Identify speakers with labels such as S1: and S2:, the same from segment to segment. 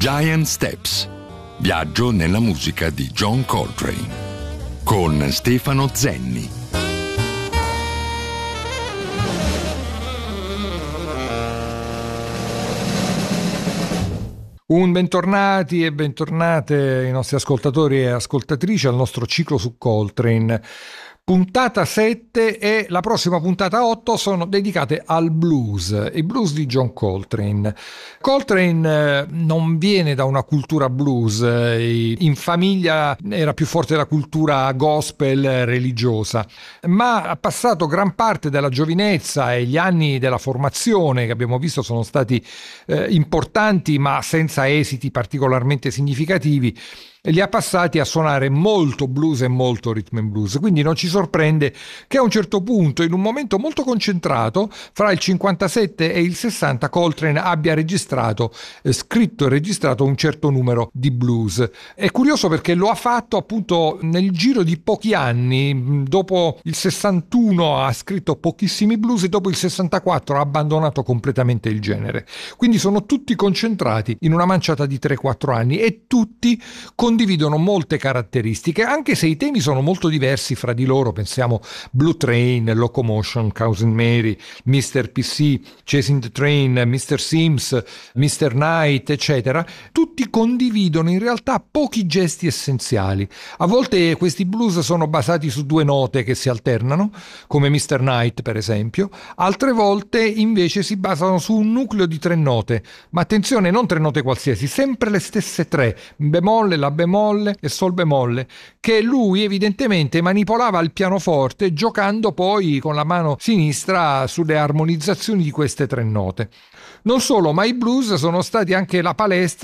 S1: Giant Steps. Viaggio nella musica di John Coltrane con Stefano Zenni.
S2: Un bentornati e bentornate i nostri ascoltatori e ascoltatrici al nostro ciclo su Coltrane. Puntata 7 e la prossima puntata 8 sono dedicate al blues, il blues di John Coltrane. Coltrane non viene da una cultura blues, in famiglia era più forte la cultura gospel religiosa, ma ha passato gran parte della giovinezza e gli anni della formazione che abbiamo visto sono stati importanti ma senza esiti particolarmente significativi. Li ha passati a suonare molto blues e molto rhythm and blues, quindi non ci sorprende che a un certo punto, in un momento molto concentrato, fra il 57 e il 60, Coltrane abbia scritto e registrato un certo numero di blues. È curioso perché lo ha fatto appunto nel giro di pochi anni. Dopo il 61 ha scritto pochissimi blues e dopo il 64 ha abbandonato completamente il genere. Quindi sono tutti concentrati in una manciata di 3-4 anni e tutti condividono molte caratteristiche, anche se i temi sono molto diversi fra di loro. Pensiamo Blue Train, Locomotion, Cousin Mary, Mr. PC, Chasing the Train, Mr. Sims, Mr. Knight, eccetera. Tutti condividono in realtà pochi gesti essenziali. A volte questi blues sono basati su 2 note che si alternano, come Mr. Knight per esempio, altre volte invece si basano su un nucleo di 3 note, ma attenzione, non 3 note qualsiasi, sempre le stesse 3, bemolle, la bemolle e sol bemolle, che lui evidentemente manipolava al pianoforte giocando poi con la mano sinistra sulle armonizzazioni di queste 3 note. Non solo, ma i blues sono stati anche la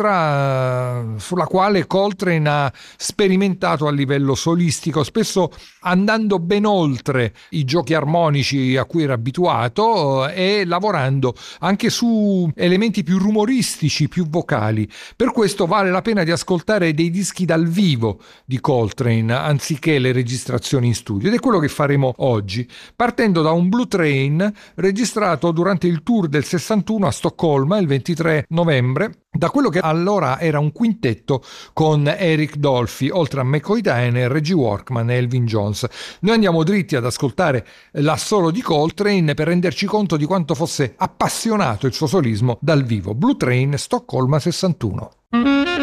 S2: palestra sulla quale Coltrane ha sperimentato a livello solistico, spesso andando ben oltre i giochi armonici a cui era abituato e lavorando anche su elementi più rumoristici, più vocali. Per questo vale la pena di ascoltare dei dischi dal vivo di Coltrane anziché le registrazioni in studio, ed è quello che faremo oggi, partendo da un Blue Train registrato durante il tour del 61 a Stoccolma il 23 novembre da quello che allora era un quintetto con Eric Dolphy, oltre a McCoy Tyner, Reggie Workman e Elvin Jones. Noi andiamo dritti ad ascoltare l'assolo di Coltrane per renderci conto di quanto fosse appassionato il suo solismo dal vivo. Blue Train, Stoccolma 61.